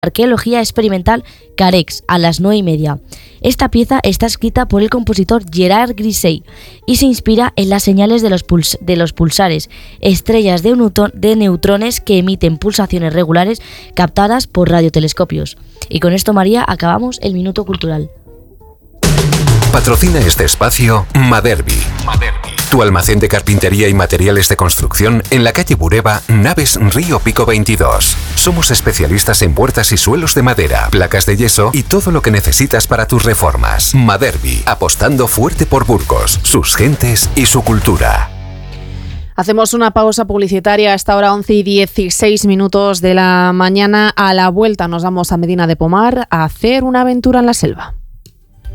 Arqueología Experimental Carex a las 9:30. Esta pieza está escrita por el compositor Gerard Grisey y se inspira en las señales de los pulsares, estrellas de neutrones que emiten pulsaciones regulares captadas por radiotelescopios. Y con esto, María, acabamos el Minuto Cultural. Patrocina este espacio Maderbi, tu almacén de carpintería y materiales de construcción en la calle Bureba, Naves Río Pico 22. Somos especialistas en puertas y suelos de madera, placas de yeso y todo lo que necesitas para tus reformas. Maderbi, apostando fuerte por Burgos, sus gentes y su cultura. Hacemos una pausa publicitaria a esta hora 11:16 de la mañana. A la vuelta nos vamos a Medina de Pomar a hacer una aventura en la selva.